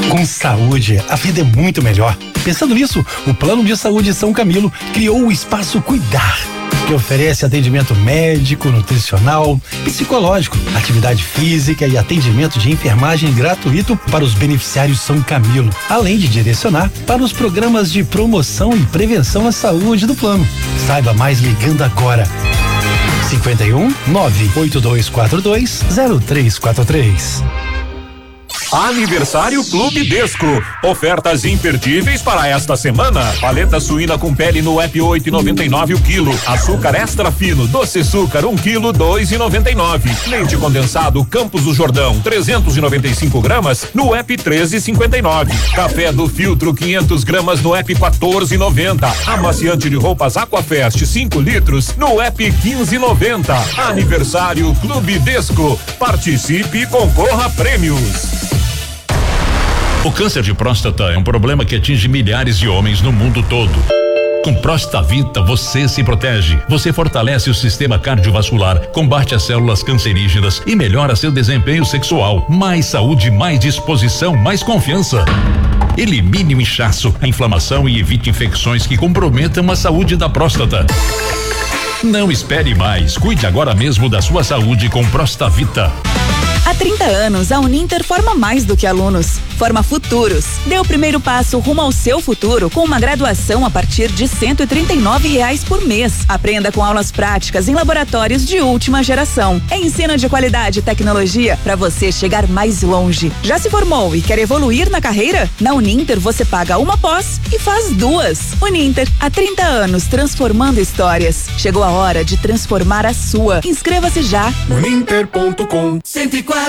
Com saúde, a vida é muito melhor. Pensando nisso, o Plano de Saúde São Camilo criou o Espaço Cuidar, que oferece atendimento médico, nutricional, psicológico, atividade física e atendimento de enfermagem gratuito para os beneficiários São Camilo, além de direcionar para os programas de promoção e prevenção à saúde do plano. Saiba mais ligando agora. 51 98242 0343. Aniversário Clube Desco. Ofertas imperdíveis para esta semana. Paleta suína com pele no app 8,99 o quilo. Açúcar extra fino, doce açúcar 1 quilo 2,99. Leite condensado Campos do Jordão 395 gramas no app 13,59. Café do filtro 500 gramas no app 14,90. Amaciante de roupas Aquafest 5 litros no app 15,90. Aniversário Clube Desco. Participe e concorra a prêmios. O câncer de próstata é um problema que atinge milhares de homens no mundo todo. Com Prostavita você se protege. Você fortalece o sistema cardiovascular, combate as células cancerígenas e melhora seu desempenho sexual. Mais saúde, mais disposição, mais confiança. Elimine o inchaço, a inflamação e evite infecções que comprometam a saúde da próstata. Não espere mais. Cuide agora mesmo da sua saúde com Prostavita. Há 30 anos, a Uninter forma mais do que alunos, forma futuros. Dê o primeiro passo rumo ao seu futuro com uma graduação a partir de R$139 por mês. Aprenda com aulas práticas em laboratórios de última geração. É ensino de qualidade e tecnologia para você chegar mais longe. Já se formou e quer evoluir na carreira? Na Uninter você paga uma pós e faz duas. Uninter, há 30 anos transformando histórias. Chegou a hora de transformar a sua. Inscreva-se já. Uninter.com 104,7.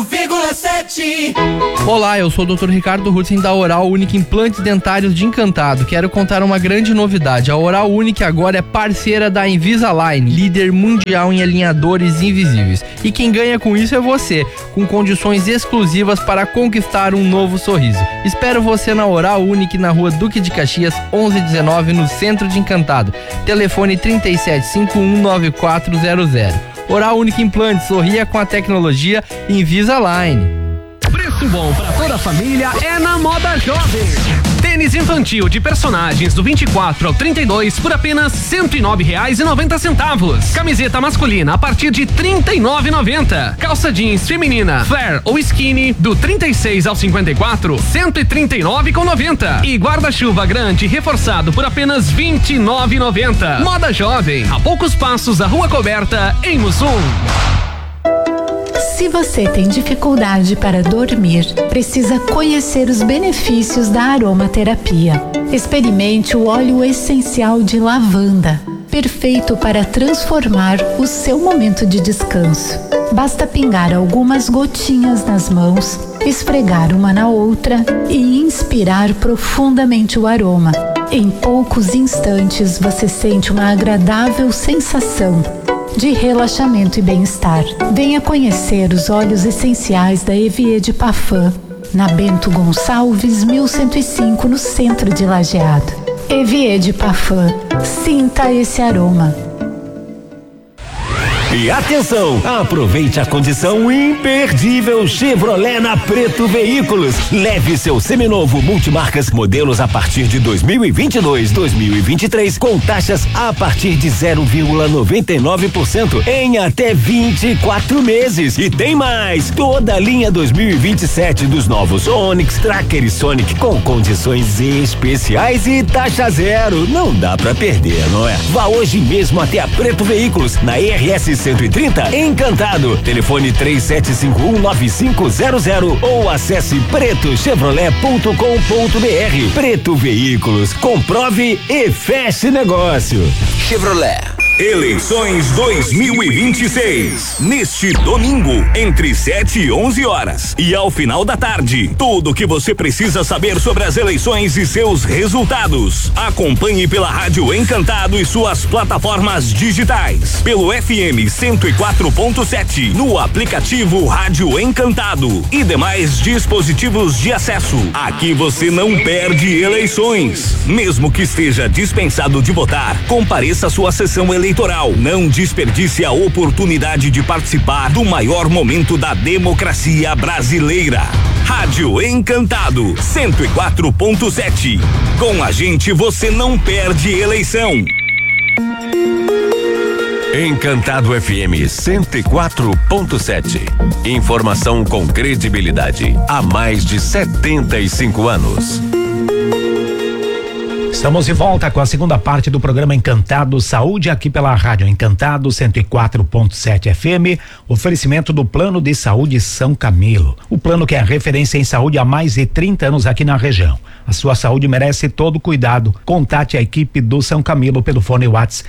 Olá, eu sou o Dr. Ricardo Hudson da Oral Unique Implantes Dentários de Encantado. Quero contar uma grande novidade. A Oral Unique agora é parceira da Invisalign, líder mundial em alinhadores invisíveis. E quem ganha com isso é você, com condições exclusivas para conquistar um novo sorriso. Espero você na Oral Unique, na rua Duque de Caxias, 1119, no centro de Encantado. Telefone 37519400. Oral Unique Implantes, sorria com a tecnologia Invisalign. Preço bom para toda a família é na Moda Jovem. Tênis infantil de personagens do 24 ao 32 por apenas R$109,90. Camiseta masculina a partir de R$39,90. Calça jeans feminina flare ou skinny do 36 ao 54, R$139,90. E guarda-chuva grande reforçado por apenas R$29,90. Moda Jovem, a poucos passos da Rua Coberta, em Mussum. Se você tem dificuldade para dormir, precisa conhecer os benefícios da aromaterapia. Experimente o óleo essencial de lavanda, perfeito para transformar o seu momento de descanso. Basta pingar algumas gotinhas nas mãos, esfregar uma na outra e inspirar profundamente o aroma. Em poucos instantes você sente uma agradável sensação de relaxamento e bem-estar. Venha conhecer os óleos essenciais da Evier de Parfum, na Bento Gonçalves 1105, no centro de Lajeado. Evier de Parfum, sinta esse aroma. E atenção, aproveite a condição imperdível Chevrolet na Preto Veículos. Leve seu seminovo multimarcas modelos a partir de 2022, 2023 com taxas a partir de 0,99% em até 24 meses. E tem mais, toda a linha 2027 dos novos Onix, Tracker e Sonic com condições especiais e taxa zero. Não dá pra perder, não é? Vá hoje mesmo até a Preto Veículos, na RS 130, Encantado. Telefone 37519500 ou acesse pretochevrolet.com.br. Preto Veículos, comprove e feche negócio. Chevrolet. Eleições 2026. Neste domingo, entre 7 e 11 horas. E ao final da tarde, tudo o que você precisa saber sobre as eleições e seus resultados. Acompanhe pela Rádio Encantado e suas plataformas digitais. Pelo FM 104.7, no aplicativo Rádio Encantado e demais dispositivos de acesso. Aqui você não perde eleições. Mesmo que esteja dispensado de votar, compareça à sua sessão eleitoral. Não desperdice a oportunidade de participar do maior momento da democracia brasileira. Rádio Encantado 104.7. Com a gente você não perde eleição. Encantado FM 104.7. Informação com credibilidade há mais de 75 anos. Estamos de volta com a segunda parte do programa Encantado Saúde, aqui pela Rádio Encantado 104.7 FM. Oferecimento do Plano de Saúde São Camilo. O plano que é referência em saúde há mais de 30 anos aqui na região. A sua saúde merece todo cuidado. Contate a equipe do São Camilo pelo fone WhatsApp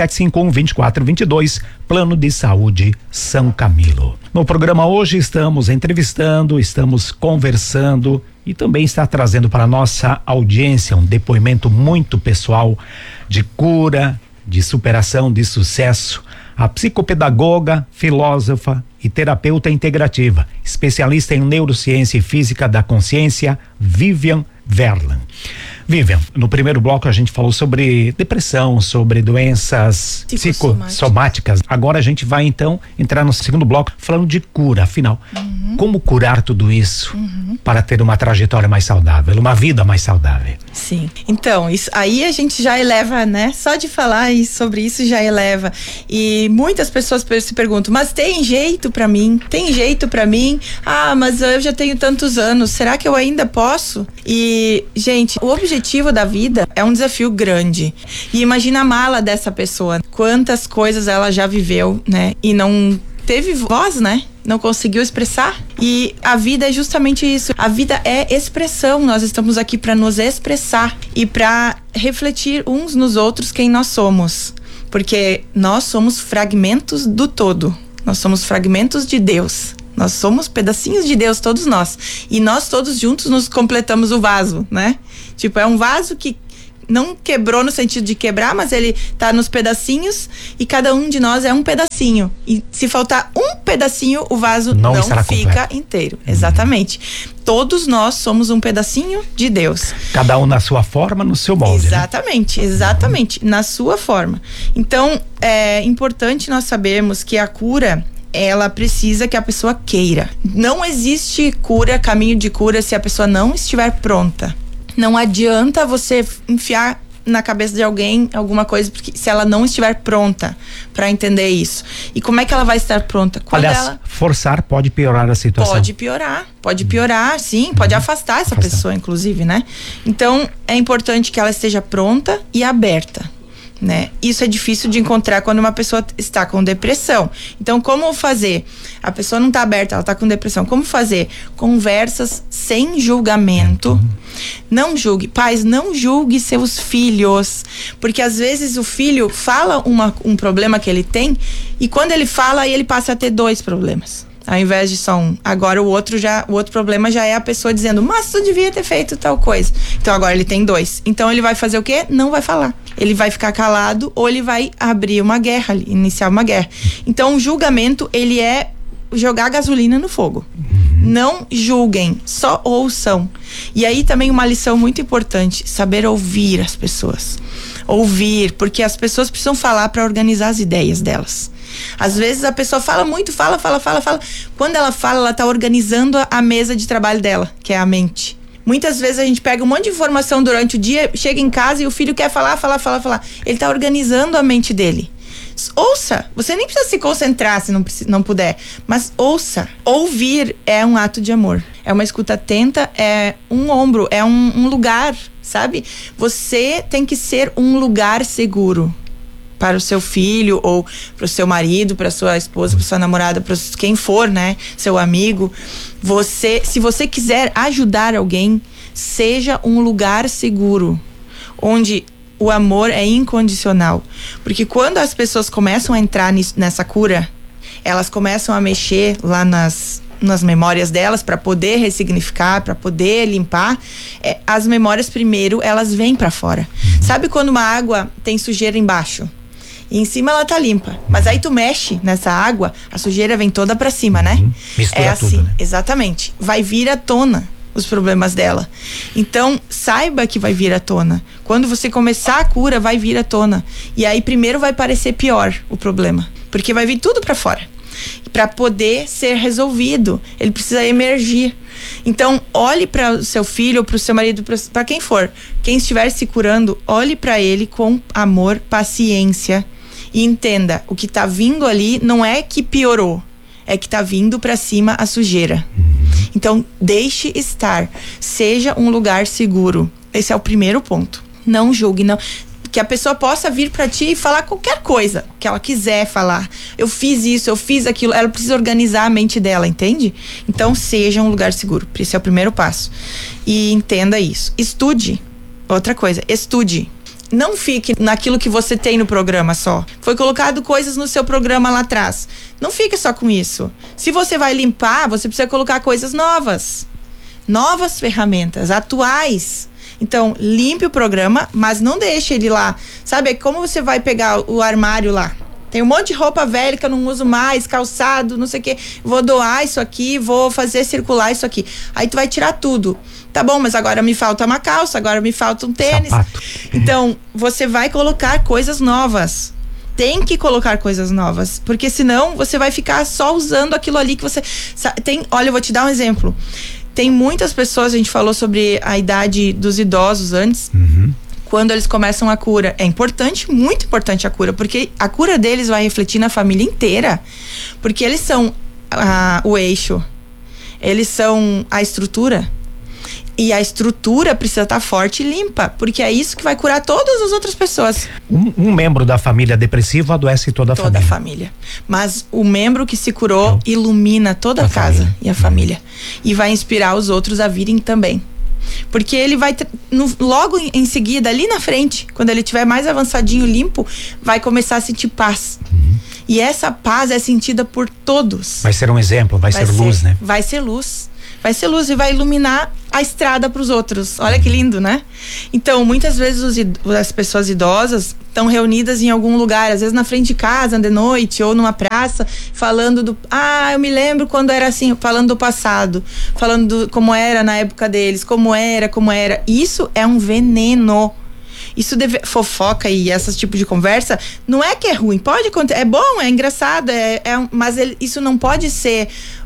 3751-2422. Plano de Saúde São Camilo. No programa hoje estamos entrevistando, estamos conversando e também está trazendo para a nossa audiência um depoimento muito pessoal de cura, de superação, de sucesso. A psicopedagoga, filósofa e terapeuta integrativa, especialista em neurociência e física da consciência, Vivian Verlan. Vivian, no primeiro bloco a gente falou sobre depressão, sobre doenças psicossomáticas. Agora a gente vai então entrar no segundo bloco falando de cura. Afinal, como curar tudo isso para ter uma trajetória mais saudável, uma vida mais saudável? Sim, então, isso aí a gente já eleva, né? Só de falar sobre isso já eleva. E muitas pessoas se perguntam, mas tem jeito pra mim? Tem jeito pra mim? Ah, mas eu já tenho tantos anos, será que eu ainda posso? E, gente, o objetivo da vida é um desafio grande. E imagina a mala dessa pessoa, quantas coisas ela já viveu, né? E não teve voz, né? Não conseguiu expressar. E a vida é justamente isso. A vida é expressão. Nós estamos aqui para nos expressar e para refletir uns nos outros quem nós somos. Porque nós somos fragmentos do todo. Nós somos fragmentos de Deus. Nós somos pedacinhos de Deus, todos nós. E nós todos juntos nos completamos o vaso, né? Tipo, é um vaso que não quebrou no sentido de quebrar, mas ele tá nos pedacinhos e cada um de nós é um pedacinho. E se faltar um pedacinho, o vaso não fica completo. Inteiro. Exatamente. Todos nós somos um pedacinho de Deus. Cada um na sua forma, no seu molde. Exatamente, né? Exatamente, na sua forma. Então, é importante nós sabermos que a cura, ela precisa que a pessoa queira. Não existe cura, caminho de cura, se a pessoa não estiver pronta. Não adianta você enfiar na cabeça de alguém alguma coisa, porque se ela não estiver pronta para entender isso. E como é que ela vai estar pronta? Quando forçar pode piorar a situação. Pode piorar, sim, pode afastar essa pessoa, inclusive, né? Então, é importante que ela esteja pronta e aberta, né? Isso é difícil de encontrar quando uma pessoa está com depressão. Então, como fazer? A pessoa não está aberta, ela está com depressão. Como fazer? Conversas sem julgamento. Não julgue. Pais, não julgue seus filhos, porque às vezes o filho fala um problema que ele tem e quando ele fala, ele passa a ter 2 problemas. Ao invés de só um. Agora o outro problema já é a pessoa dizendo, mas tu devia ter feito tal coisa. Então agora ele tem 2. Então ele vai fazer o quê? Não vai falar. Ele vai ficar calado ou ele vai abrir uma guerra, iniciar uma guerra. Então o julgamento, ele é jogar gasolina no fogo. Não julguem, só ouçam. E aí também uma lição muito importante, saber ouvir as pessoas. Ouvir, porque as pessoas precisam falar para organizar as ideias delas. Às vezes a pessoa fala muito, fala. Quando ela fala, ela tá organizando a mesa de trabalho dela, que é a mente. Muitas vezes a gente pega um monte de informação durante o dia, chega em casa e o filho quer falar. Ele tá organizando a mente dele. Ouça, você nem precisa se concentrar se não puder, mas ouça. Ouvir é um ato de amor, é uma escuta atenta, é um ombro, é um lugar, sabe? Você tem que ser um lugar seguro para o seu filho ou para o seu marido, para sua esposa, para sua namorada, para quem for, né? Seu amigo. Se você quiser ajudar alguém, seja um lugar seguro, onde o amor é incondicional. Porque quando as pessoas começam a entrar nessa cura, elas começam a mexer lá nas memórias delas para poder ressignificar, para poder limpar. As memórias primeiro, elas vêm para fora. Sabe quando uma água tem sujeira embaixo? E em cima ela tá limpa. Mas aí tu mexe nessa água, a sujeira vem toda para cima, né? Mistura é assim, tudo, né? Exatamente. Vai vir à tona os problemas dela. Então, saiba que vai vir à tona. Quando você começar a cura, vai vir à tona. E aí, primeiro vai parecer pior o problema. Porque vai vir tudo pra fora. Pra poder ser resolvido, ele precisa emergir. Então, olhe para o seu filho, para o seu marido, para quem for, quem estiver se curando, olhe para ele com amor, paciência e entenda, o que tá vindo ali não é que piorou, é que tá vindo para cima a sujeira. Então, deixe estar, seja um lugar seguro. Esse é o primeiro ponto. Não julgue, não. Que a pessoa possa vir para ti e falar qualquer coisa que ela quiser falar. Eu fiz isso, eu fiz aquilo. Ela precisa organizar a mente dela, entende? Então, seja um lugar seguro. Esse é o primeiro passo. E entenda isso. Estude. Outra coisa, estude. Não fique naquilo que você tem no programa só. Foi colocado coisas no seu programa lá atrás. Não fique só com isso. Se você vai limpar, você precisa colocar coisas novas. Novas ferramentas, atuais. Então, limpe o programa, mas não deixe ele lá. Sabe, como você vai pegar o armário lá? Tem um monte de roupa velha que eu não uso mais, calçado, não sei o quê. Vou doar isso aqui, vou fazer circular isso aqui. Aí tu vai tirar tudo. Tá bom, mas agora me falta uma calça, agora me falta um tênis. Sapato. Então, você vai colocar coisas novas. Tem que colocar coisas novas, porque senão você vai ficar só usando aquilo ali que você tem. Olha, eu vou te dar um exemplo. Tem muitas pessoas, a gente falou sobre a idade dos idosos antes, quando eles começam a cura. É importante, muito importante a cura, porque a cura deles vai refletir na família inteira, porque eles são o eixo, eles são a estrutura. E a estrutura precisa estar forte e limpa, porque é isso que vai curar todas as outras pessoas. Um membro da família depressivo adoece toda a família. Toda a família. Mas o membro que se curou ilumina toda a casa família. E a família. E vai inspirar os outros a virem também. Porque ele vai, logo em seguida, ali na frente, quando ele estiver mais avançadinho, limpo, vai começar a sentir paz. E essa paz é sentida por todos. Vai ser um exemplo, vai ser luz, né? Vai ser luz. Vai ser luz e vai iluminar a estrada para os outros. Olha que lindo, né? Então, muitas vezes as pessoas idosas estão reunidas em algum lugar, às vezes na frente de casa, de noite, ou numa praça, falando eu me lembro quando era assim, falando do passado, falando como era na época deles, como era. Isso é um veneno. Isso fofoca e esse tipo de conversa, não é que é ruim, pode acontecer, é bom, é engraçado, mas isso não pode ser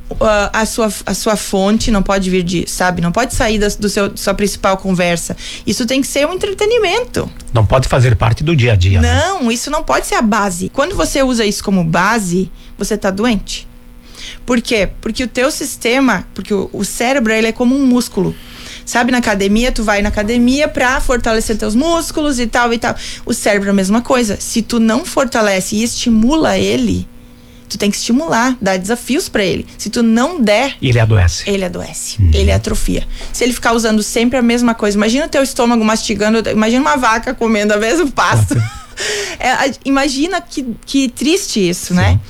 a sua fonte, não pode vir não pode sair da sua principal conversa. Isso tem que ser um entretenimento. Não pode fazer parte do dia a dia. Não, isso não pode ser a base. Quando você usa isso como base, você tá doente. Por quê? Porque o teu sistema, porque o cérebro, ele é como um músculo. Sabe, na academia, tu vai na academia pra fortalecer teus músculos e tal. O cérebro é a mesma coisa. Se tu não fortalece e estimula ele, tu tem que estimular, dar desafios pra ele. Se tu não der... Ele adoece. Ele atrofia. Se ele ficar usando sempre a mesma coisa, imagina o teu estômago mastigando, imagina uma vaca comendo a mesma pasto. Imagina que triste isso, sim, né?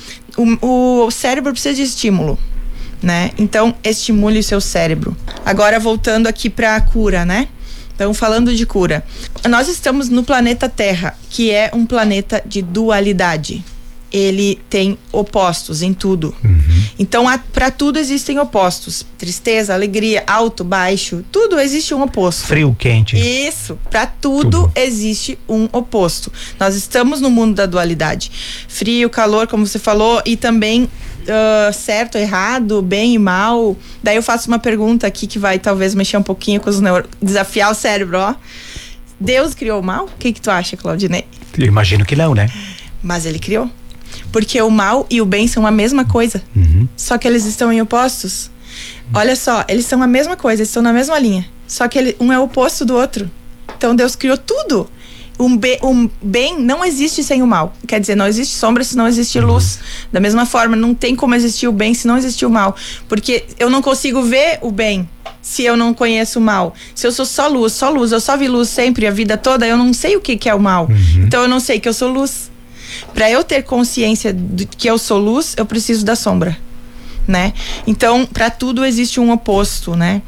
O cérebro precisa de estímulo, né? Então, estimule o seu cérebro. Agora, voltando aqui pra cura, né? Então, falando de cura. Nós estamos no planeta Terra, que é um planeta de dualidade. Ele tem opostos em tudo. Então, para tudo existem opostos. Tristeza, alegria, alto, baixo, tudo existe um oposto. Frio, quente. Isso, para tudo existe um oposto. Nós estamos no mundo da dualidade. Frio, calor, como você falou, e também certo, errado, bem e mal. Daí eu faço uma pergunta aqui que vai talvez mexer um pouquinho com os desafiar o cérebro, ó. Deus criou o mal? O que tu acha, Claudinei? Eu imagino que não, né? Mas ele criou. Porque o mal e o bem são a mesma coisa. Só que eles estão em opostos. Olha só, eles são a mesma coisa, eles estão na mesma linha. Só que um é o oposto do outro. Então Deus criou tudo. Um bem não existe sem o mal. Quer dizer, não existe sombra se não existe luz. Da mesma forma, não tem como existir o bem se não existir o mal. Porque eu não consigo ver o bem se eu não conheço o mal. Se eu sou só luz, eu só vi luz sempre a vida toda, eu não sei o que é o mal. Então eu não sei que eu sou luz. Para eu ter consciência de que eu sou luz, eu preciso da sombra, né? Então, para tudo existe um oposto, né?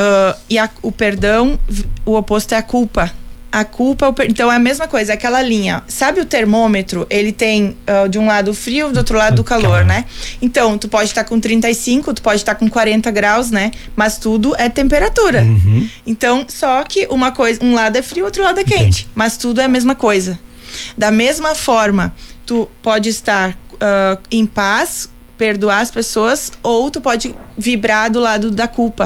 O perdão, o oposto é a culpa. A culpa, então é a mesma coisa, aquela linha. Sabe o termômetro? Ele tem de um lado o frio, do outro lado o calor, né? Então, tu pode estar com 35, tu pode estar com 40 graus, né? Mas tudo é temperatura. Então, só que uma coisa, um lado é frio, outro lado é quente. Mas tudo é a mesma coisa. Da mesma forma, tu pode estar em paz, perdoar as pessoas, ou tu pode vibrar do lado da culpa.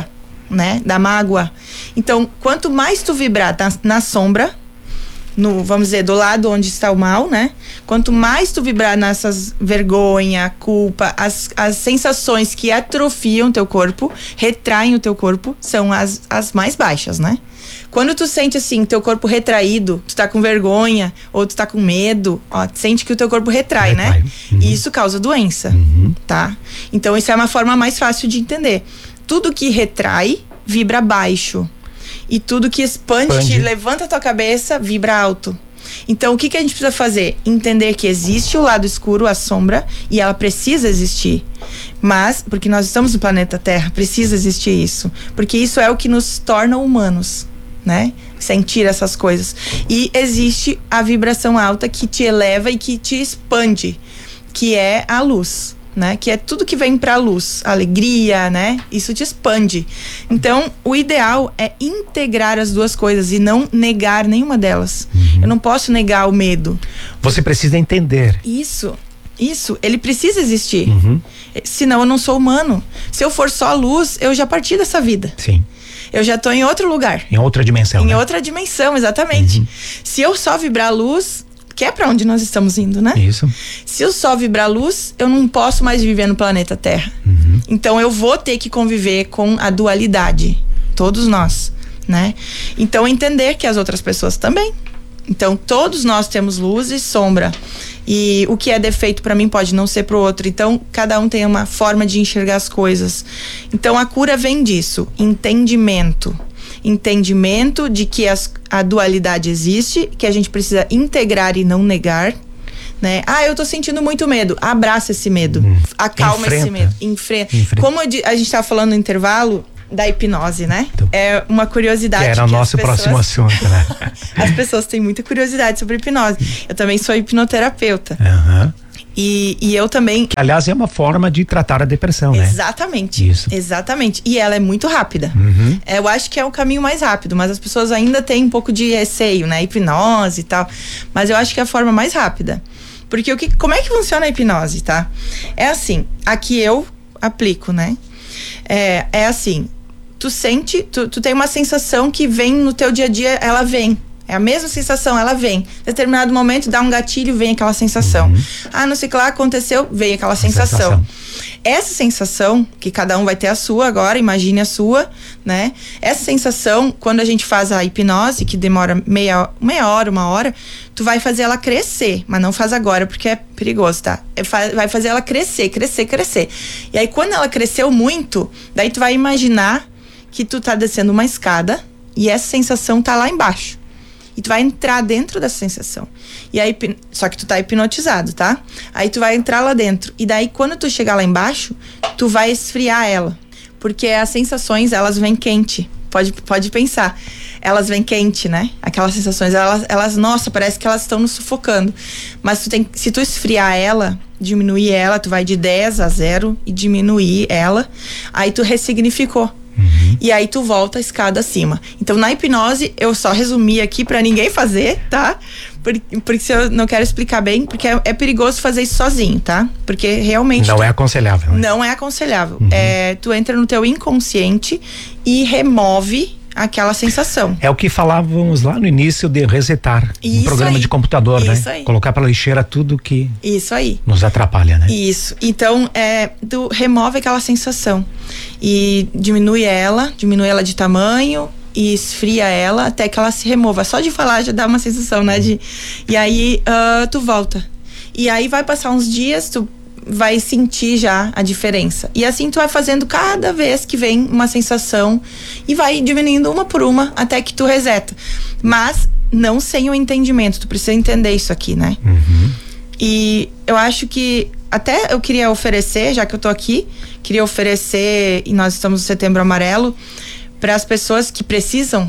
né? Da mágoa. Então, quanto mais tu vibrar na sombra, vamos dizer, do lado onde está o mal, né? Quanto mais tu vibrar nessas vergonha, culpa, as sensações que atrofiam teu corpo, retraem o teu corpo, são as mais baixas, né? Quando tu sente assim, teu corpo retraído, tu tá com vergonha, ou tu tá com medo, ó, sente que o teu corpo retrai, né? E isso causa doença, tá? Então, isso é uma forma mais fácil de entender. Tudo que retrai, vibra baixo. E tudo que expande, levanta a tua cabeça, vibra alto. Então, o que a gente precisa fazer? Entender que existe o lado escuro, a sombra, e ela precisa existir. Mas, porque nós estamos no planeta Terra, precisa existir isso. Porque isso é o que nos torna humanos, né? Sentir essas coisas. E existe a vibração alta que te eleva e que te expande, que é a luz. Né? Que é tudo que vem pra luz, alegria, né? Isso te expande. Então, o ideal é integrar as duas coisas e não negar nenhuma delas. Eu não posso negar o medo. Você precisa entender. Isso, ele precisa existir. Senão eu não sou humano. Se eu for só luz, eu já parti dessa vida. Sim. Eu já tô em outro lugar. Em outra dimensão. Em outra dimensão, exatamente. Se eu só vibrar luz, que é pra onde nós estamos indo, né? Isso. Se eu só vibrar luz, eu não posso mais viver no planeta Terra. Então eu vou ter que conviver com a dualidade. Todos nós, né? Então entender que as outras pessoas também. Então todos nós temos luz e sombra. E o que é defeito pra mim pode não ser pro outro. Então cada um tem uma forma de enxergar as coisas. Então a cura vem disso. Entendimento de que a dualidade existe, que a gente precisa integrar e não negar, né? Eu tô sentindo muito medo. Abraça esse medo. Acalma esse medo. Enfrenta. Como a gente tava falando no intervalo da hipnose, né? Então, é uma curiosidade. Que era o nosso próximo assunto, né? As pessoas têm muita curiosidade sobre hipnose. Eu também sou hipnoterapeuta. E eu também... Que, aliás, é uma forma de tratar a depressão, né? Exatamente. Isso. Exatamente. E ela é muito rápida. Eu acho que é o caminho mais rápido, mas as pessoas ainda têm um pouco de receio, né? Hipnose e tal. Mas eu acho que é a forma mais rápida. Porque como é que funciona a hipnose, tá? É assim, aqui eu aplico, né? É assim, tu sente, tu tem uma sensação que vem no teu dia a dia, ela vem. É a mesma sensação, ela vem. Em determinado momento, dá um gatilho, vem aquela sensação. Não sei o que lá aconteceu, vem aquela sensação. Essa sensação, que cada um vai ter a sua agora, imagine a sua, né? Essa sensação, quando a gente faz a hipnose, que demora meia hora, 1 hora, tu vai fazer ela crescer, mas não faz agora, porque é perigoso, tá? Vai fazer ela crescer. E aí, quando ela cresceu muito, daí tu vai imaginar que tu tá descendo uma escada e essa sensação tá lá embaixo. E tu vai entrar dentro dessa sensação. E aí, só que tu tá hipnotizado, tá? Aí tu vai entrar lá dentro. E daí, quando tu chegar lá embaixo, tu vai esfriar ela. Porque as sensações, elas vêm quente. Pode pensar. Elas vêm quente, né? Aquelas sensações, elas nossa, parece que elas estão nos sufocando. Mas se tu esfriar ela, diminuir ela, tu vai de 10 a 0 e diminuir ela. Aí tu ressignificou. E aí tu volta a escada acima. Então na hipnose eu só resumi aqui pra ninguém fazer, tá? Porque se eu não quero explicar bem, porque é perigoso fazer isso sozinho, tá? Porque realmente não é aconselhável, né? Não é aconselhável. Tu entra no teu inconsciente e remove aquela sensação. É o que falávamos lá no início de resetar um programa de computador, né? Aí. Colocar pela lixeira tudo que isso aí nos atrapalha, né? Isso. Então, tu remove aquela sensação e diminui ela de tamanho e esfria ela até que ela se remova. Só de falar já dá uma sensação, né? E aí, tu volta. E aí vai passar uns dias, tu vai sentir já a diferença. E assim tu vai fazendo cada vez que vem uma sensação e vai diminuindo uma por uma até que tu reseta. Mas não sem o entendimento. Tu precisa entender isso aqui, né? E eu acho que até eu queria oferecer, já que eu tô aqui, e nós estamos no Setembro Amarelo, para as pessoas que precisam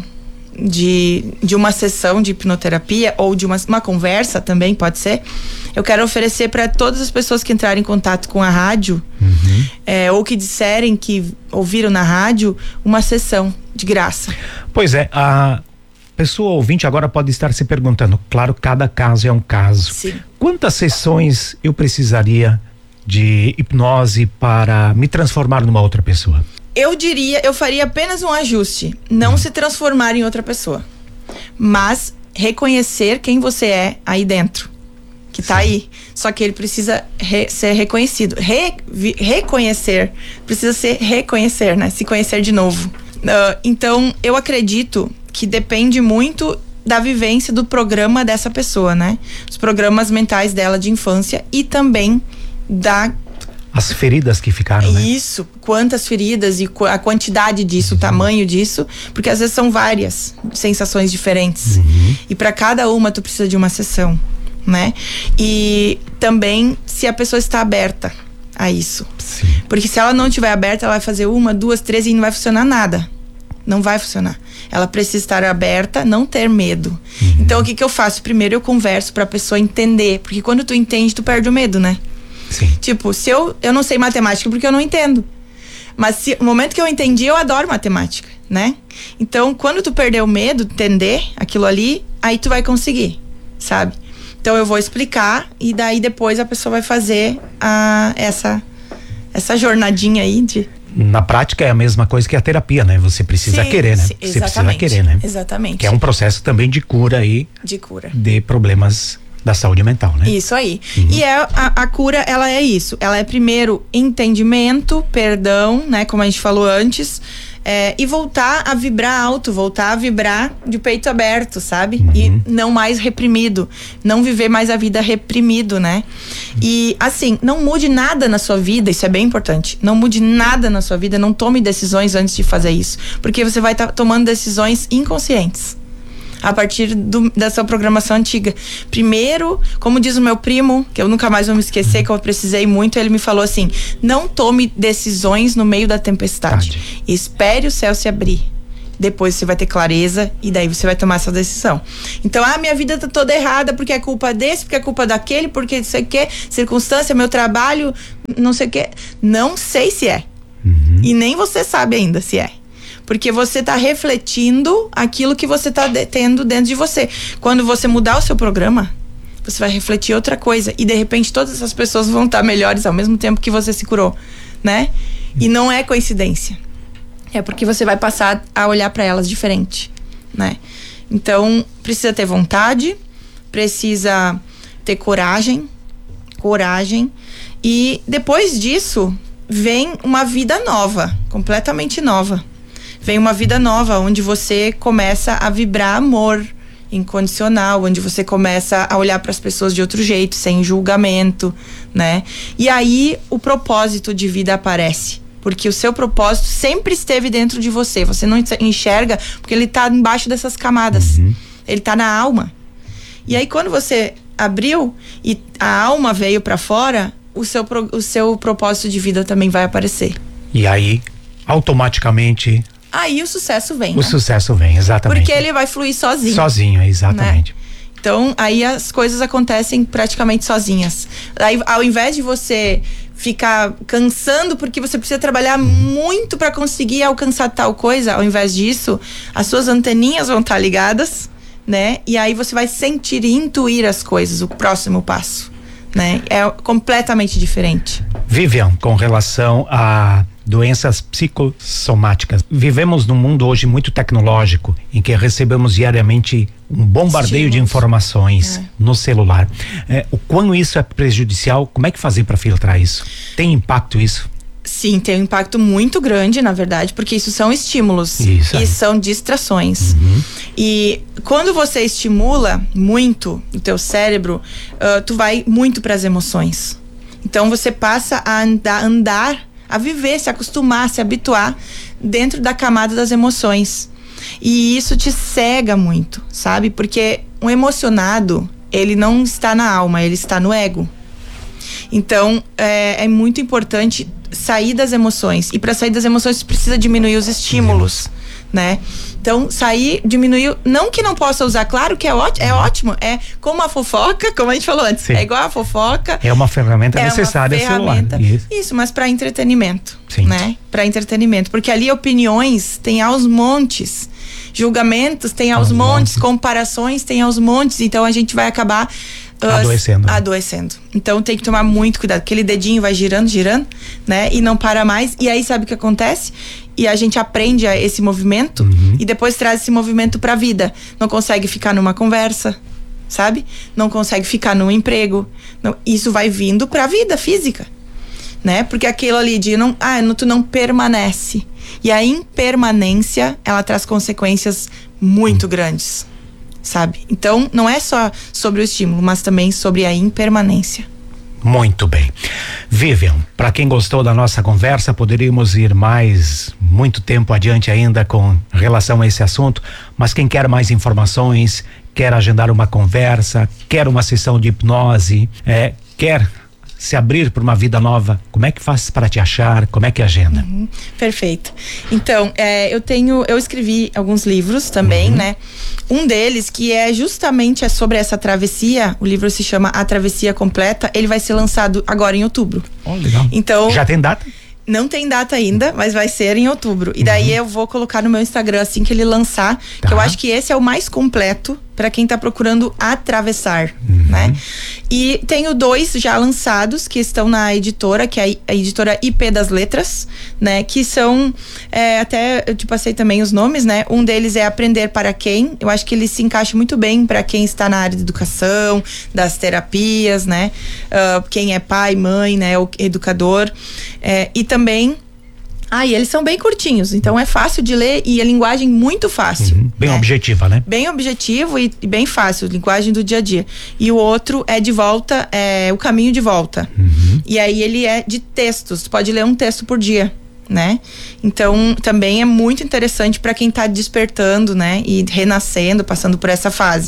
de uma sessão de hipnoterapia ou de uma conversa também, pode ser. Eu quero oferecer para todas as pessoas que entrarem em contato com a rádio, ou que disserem que ouviram na rádio, uma sessão de graça. Pois é, a pessoa ouvinte agora pode estar se perguntando, claro, cada caso é um caso. Sim. Quantas sessões eu precisaria de hipnose para me transformar numa outra pessoa? eu faria apenas um ajuste, não se transformar em outra pessoa, mas reconhecer quem você é aí dentro, que tá aí, só que ele precisa ser reconhecido, reconhecer, precisa ser reconhecer, né, se conhecer de novo. Então, eu acredito que depende muito da vivência do programa dessa pessoa, né, os programas mentais dela de infância e também as feridas que ficaram, né? Isso, quantas feridas e a quantidade disso, o tamanho disso, porque às vezes são várias sensações diferentes. E para cada uma tu precisa de uma sessão, né? E também se a pessoa está aberta a isso. Sim. Porque se ela não estiver aberta, ela vai fazer 1, 2, 3 e não vai funcionar nada. Não vai funcionar. Ela precisa estar aberta, não ter medo. Então o que eu faço? Primeiro eu converso pra pessoa entender, porque quando tu entende, tu perde o medo, né? Sim. Tipo, se eu não sei matemática porque eu não entendo. Mas no momento que eu entendi, eu adoro matemática, né? Então, quando tu perder o medo, entender aquilo ali, aí tu vai conseguir, sabe? Então, eu vou explicar e daí depois a pessoa vai fazer essa jornadinha aí de... Na prática é a mesma coisa que a terapia, né? Você precisa querer, né? Você precisa querer, né? Exatamente. Que é um processo também de cura aí. De cura. De problemas da saúde mental, né? Isso aí. E a cura, ela é isso. Ela é primeiro entendimento, perdão, né? Como a gente falou antes. E voltar a vibrar alto, voltar a vibrar de peito aberto, sabe? E não mais reprimido. Não viver mais a vida reprimido, né? E assim, não mude nada na sua vida, isso é bem importante. Não mude nada na sua vida, não tome decisões antes de fazer isso. Porque você vai estar tomando decisões inconscientes. A partir da sua programação antiga. Primeiro, como diz o meu primo, que eu nunca mais vou me esquecer, que eu precisei muito, ele me falou assim: não tome decisões no meio da tempestade. Espere o céu se abrir. Depois você vai ter clareza e daí você vai tomar essa decisão. Então, minha vida tá toda errada porque é culpa desse, porque é culpa daquele, porque não sei o que, circunstância, meu trabalho, não sei o que. Não sei se é. E nem você sabe ainda se é. Porque você está refletindo aquilo que você está tendo dentro de você. Quando você mudar o seu programa, você vai refletir outra coisa. E de repente todas essas pessoas vão estar melhores ao mesmo tempo que você se curou, né? E não é coincidência. É porque você vai passar a olhar para elas diferente, né? Então, precisa ter vontade, precisa ter coragem. E depois disso, vem uma vida nova, completamente nova. Vem uma vida nova, onde você começa a vibrar amor incondicional, onde você começa a olhar para as pessoas de outro jeito, sem julgamento, né? E aí o propósito de vida aparece, porque o seu propósito sempre esteve dentro de você. Você não enxerga porque ele tá embaixo dessas camadas. Ele tá na alma. E aí quando você abriu e a alma veio para fora, o seu propósito de vida também vai aparecer. E aí, automaticamente... Aí o sucesso vem. O sucesso vem, exatamente. Porque ele vai fluir sozinho. Sozinho, exatamente. Né? Então, aí as coisas acontecem praticamente sozinhas. Aí, ao invés de você ficar cansando porque você precisa trabalhar muito para conseguir alcançar tal coisa, ao invés disso, as suas anteninhas vão estar ligadas, né? E aí você vai sentir e intuir as coisas, o próximo passo, né? É completamente diferente. Vivian, com relação a doenças psicossomáticas, vivemos num mundo hoje muito tecnológico, em que recebemos diariamente um bombardeio de informações no celular. O quão isso é prejudicial? Como é que fazer para filtrar isso? Tem impacto isso? Sim, tem um impacto muito grande, na verdade, porque isso são estímulos e são distrações. E quando você estimula muito o teu cérebro, tu vai muito para as emoções. Então você passa a andar, a viver, se acostumar, se habituar dentro da camada das emoções. E isso te cega muito, sabe? Porque um emocionado, ele não está na alma, ele está no ego. Então, é muito importante sair das emoções. E para sair das emoções, você precisa diminuir os estímulos, né? Então, diminuir, não que não possa usar, claro que é ótimo, é como a fofoca, como a gente falou antes, é igual a fofoca. É uma ferramenta necessária, celular. Isso, mas para entretenimento, né? Para entretenimento, porque ali opiniões tem aos montes, julgamentos tem aos montes, comparações tem aos montes, então a gente vai acabar adoecendo. Então tem que tomar muito cuidado, aquele dedinho vai girando, né? E não para mais. E aí sabe o que acontece? e a gente aprende esse movimento e depois traz esse movimento pra vida. Não consegue ficar numa conversa, sabe? Não consegue ficar num emprego. Isso vai vindo pra vida física, né? Porque aquilo ali de tu não permanece. E a impermanência, ela traz consequências muito grandes, sabe? Então, não é só sobre o estímulo, mas também sobre a impermanência. Muito bem. Vivian, para quem gostou da nossa conversa, poderíamos ir muito tempo adiante ainda com relação a esse assunto, mas quem quer mais informações, quer agendar uma conversa, quer uma sessão de hipnose, quer se abrir para uma vida nova, como é que faz para te achar, como é que agenda? Perfeito. Então, eu escrevi alguns livros também, né? Um deles que é justamente sobre essa travessia, o livro se chama A Travessia Completa, ele vai ser lançado agora em outubro. Legal. Então, já tem data? Não tem data ainda, mas vai ser em outubro. E daí eu vou colocar no meu Instagram assim que ele lançar, que eu acho que esse é o mais completo para quem tá procurando atravessar, né? E tenho 2 já lançados que estão na editora, que é a editora IP das Letras, né? Que são, até eu te passei também os nomes, né? Um deles é Aprender para Quem. Eu acho que ele se encaixa muito bem para quem está na área de educação, das terapias, né? Quem é pai, mãe, né? O educador. E também e eles são bem curtinhos, então é fácil de ler e a linguagem muito fácil. Bem objetiva, né? Bem objetivo e bem fácil, linguagem do dia a dia. E o outro é De Volta, O Caminho de Volta. E aí ele é de textos, tu pode ler um texto por dia, né? Então também é muito interessante para quem tá despertando, né? E renascendo, passando por essa fase.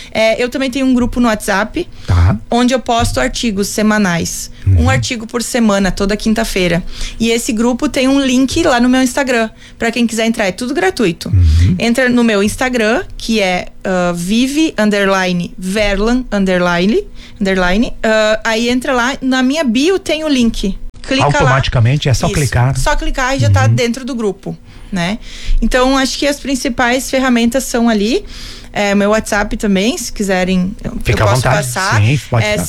Eu também tenho um grupo no WhatsApp, onde eu posto artigos semanais. Um artigo por semana, toda quinta-feira. E esse grupo tem um link lá no meu Instagram, para quem quiser entrar, é tudo gratuito. Entra no meu Instagram, que é Vivi_Verlan_. Aí entra lá, na minha bio tem o link. Clica automaticamente, lá. É só clicar. Só clicar e já tá dentro do grupo, né? Então, acho que as principais ferramentas são ali. Meu WhatsApp também, se quiserem, fica eu posso vontade. passar. Sim, pode é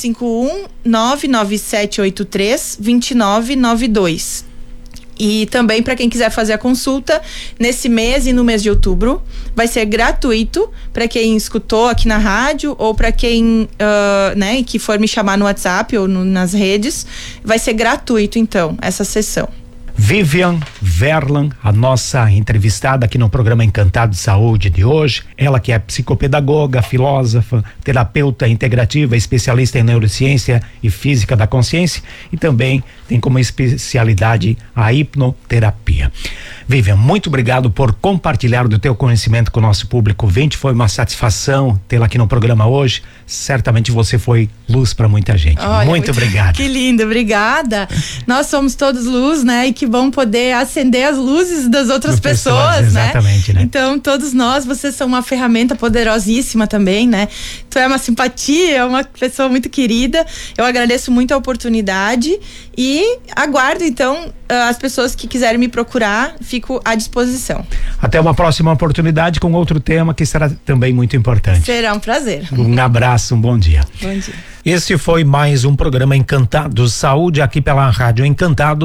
51997832992. E também para quem quiser fazer a consulta nesse mês e no mês de outubro, vai ser gratuito para quem escutou aqui na rádio ou para quem que for me chamar no WhatsApp ou nas redes, vai ser gratuito então essa sessão. Vivian Verlan, a nossa entrevistada aqui no programa Encantado de Saúde de hoje. Ela que é psicopedagoga, filósofa, terapeuta integrativa, especialista em neurociência e física da consciência e também tem como especialidade a hipnoterapia. Vivian, muito obrigado por compartilhar do teu conhecimento com o nosso público ouvinte. Foi uma satisfação tê-la aqui no programa hoje. Certamente você foi luz para muita gente. Olha, muito obrigado. Que lindo, obrigada. Nós somos todos luz, né? E que bom poder acender as luzes das outras pessoas, exatamente, né? Então, todos nós, vocês são uma ferramenta poderosíssima também, né? Tu é uma simpatia, é uma pessoa muito querida. Eu agradeço muito a oportunidade e aguardo, então, as pessoas que quiserem me procurar, fico à disposição. Até uma próxima oportunidade com outro tema que será também muito importante. Será um prazer. Um abraço, um bom dia. Bom dia. Esse foi mais um programa Encantado Saúde aqui pela Rádio Encantado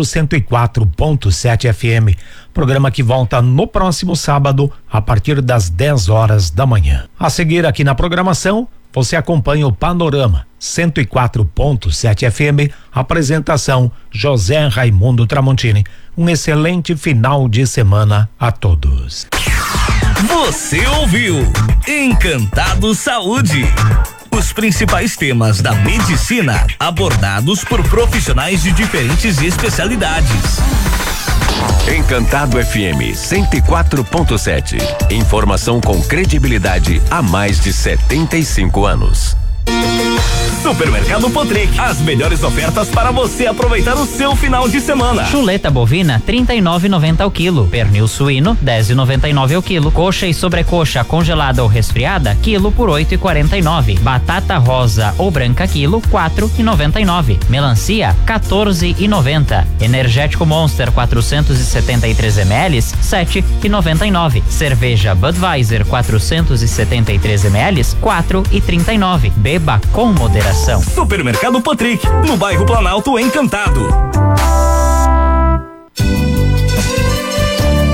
104.7 FM. Programa que volta no próximo sábado a partir das 10 horas da manhã. A seguir aqui na programação, você acompanha o Panorama 104.7 FM. Apresentação José Raimundo Tramontini. Um excelente final de semana a todos. Você ouviu Encantado Saúde. Os principais temas da medicina abordados por profissionais de diferentes especialidades. Encantado FM 104.7. Informação com credibilidade há mais de 75 anos. Supermercado Potric, as melhores ofertas para você aproveitar o seu final de semana. Chuleta bovina 39,90 ao quilo, pernil suíno 10,99 ao quilo, coxa e sobrecoxa congelada ou resfriada quilo por 8,49, batata rosa ou branca quilo 4,99, melancia 14,90, energético Monster 473 ml 7,99, cerveja Budweiser 473 ml 4,39. Beba com moderação. Supermercado Potric, no bairro Planalto Encantado.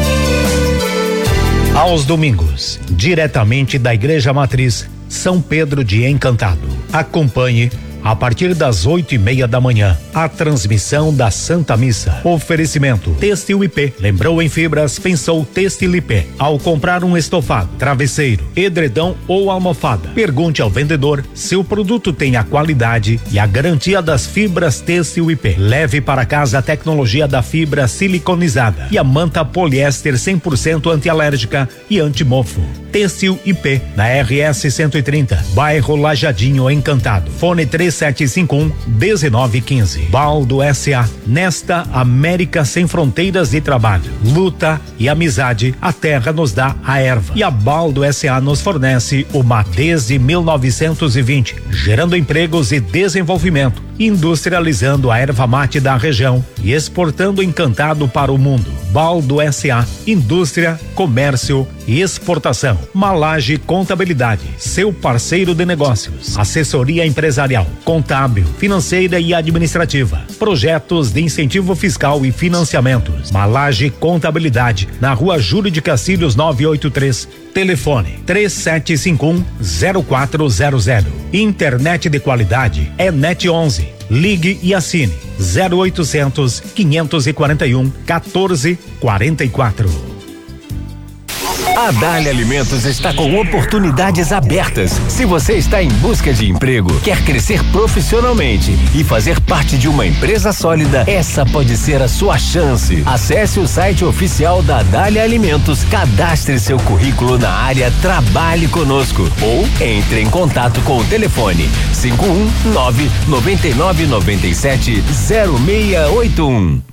Aos domingos, diretamente da Igreja Matriz São Pedro de Encantado. Acompanhe a partir das 8:30 da manhã, a transmissão da Santa Missa. Oferecimento Têxtil IP. Lembrou em fibras, pensou Têxtil IP. Ao comprar um estofado, travesseiro, edredom ou almofada, pergunte ao vendedor se o produto tem a qualidade e a garantia das fibras Têxtil IP. Leve para casa a tecnologia da fibra siliconizada e a manta poliéster 100% antialérgica e antimofo. Têxtil IP, na RS 130, bairro Lajadinho, Encantado. Fone 3751-1915. Baldo S.A. Nesta América sem fronteiras de trabalho, luta e amizade, a terra nos dá a erva. E a Baldo S.A. nos fornece o MAT desde 1920, gerando empregos e desenvolvimento, industrializando a erva mate da região e exportando Encantado para o mundo. Baldo S.A. Indústria, comércio e exportação. Malage Contabilidade, seu parceiro de negócios. Assessoria empresarial, contábil, financeira e administrativa. Projetos de incentivo fiscal e financiamentos. Malage Contabilidade, na Rua Júlio de Castilhos 983. Telefone 3751-0400. Internet de qualidade é Net 11. Ligue e assine 0800 541 1444. A Dália Alimentos está com oportunidades abertas. Se você está em busca de emprego, quer crescer profissionalmente e fazer parte de uma empresa sólida, essa pode ser a sua chance. Acesse o site oficial da Dália Alimentos, cadastre seu currículo na área Trabalhe Conosco ou entre em contato com o telefone 519-9997-0681.